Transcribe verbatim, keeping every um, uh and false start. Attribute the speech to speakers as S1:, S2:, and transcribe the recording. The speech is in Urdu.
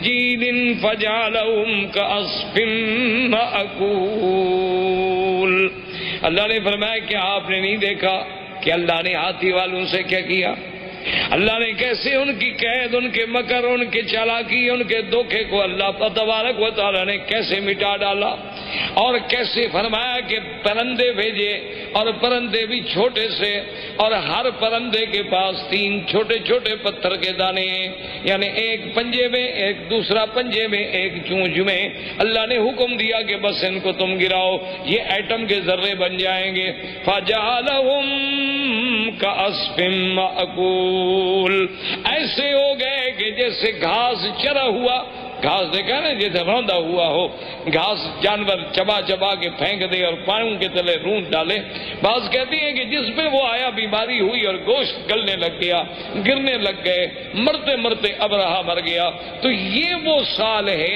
S1: جیل فجعلهم كعصف مأکول۔ اللہ نے فرمایا کہ آپ نے نہیں دیکھا کہ اللہ نے ہاتھی والوں سے کیا کیا؟ اللہ نے کیسے ان کی قید، ان کے مکر، ان کے چالاکی، ان کے دھوکے کو اللہ تبارک و تعالی نے کیسے مٹا ڈالا، اور کیسے فرمایا کہ پرندے بھیجے، اور پرندے بھی چھوٹے سے، اور ہر پرندے کے پاس تین چھوٹے چھوٹے پتھر کے دانے ہیں، یعنی ایک پنجے میں، ایک دوسرا پنجے میں، ایک چونچ میں۔ اللہ نے حکم دیا کہ بس ان کو تم گراؤ، یہ ایٹم کے ذرے بن جائیں گے۔ فَجَعَلَهُمْ كَعَصْفٍ مَأْكُولٍ، ایسے ہو گئے کہ جیسے گھاس چرا ہوا، گھاس دیکھا نا جیسے روندا ہوا ہو، گھاس جانور چبا چبا کے پھینک دے اور پاؤں کے تلے رونٹ ڈالے۔ بعض کہتے ہیں کہ جس پہ وہ آیا بیماری ہوئی اور گوشت گلنے لگ گیا، گرنے لگ گئے، مرتے مرتے ابرہا مر گیا۔ تو یہ وہ سال ہے